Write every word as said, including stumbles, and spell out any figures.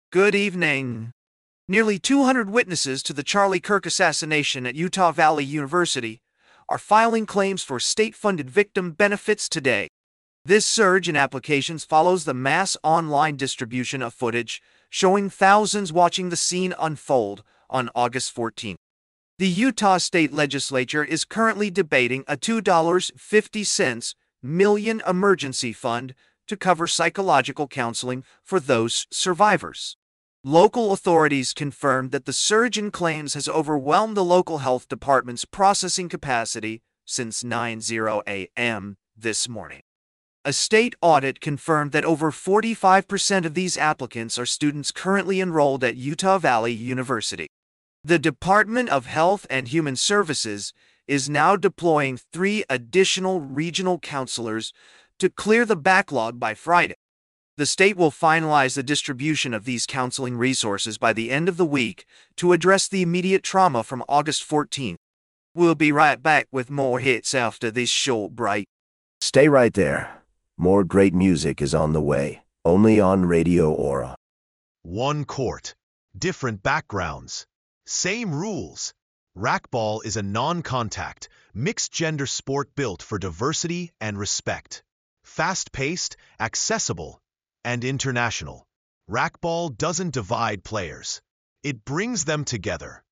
Good evening. Nearly two hundred witnesses to the Charlie Kirk assassination at Utah Valley University are filing claims for state-funded victim benefits today. This surge in applications follows the mass online distribution of footage showing thousands watching the scene unfold on August fourteenth. The Utah State Legislature is currently debating a two dollars and fifty cents million emergency fund to cover psychological counseling for those survivors. Local authorities confirmed that the surge in claims has overwhelmed the local health department's processing capacity since nine a m this morning. A state audit confirmed that over forty-five percent of these applicants are students currently enrolled at Utah Valley University. The Department of Health and Human Services is now deploying three additional regional counselors to clear the backlog by Friday. The state will finalize the distribution of these counseling resources by the end of the week to address the immediate trauma from August fourteenth. We'll be right back with more hits after this short break. Stay right there. More great music is on the way, only on Radio Aura. One court, different backgrounds, same rules. Racquetball is a non-contact, mixed-gender sport built for diversity and respect. Fast-paced, accessible, and international. Racquetball doesn't divide players. It brings them together.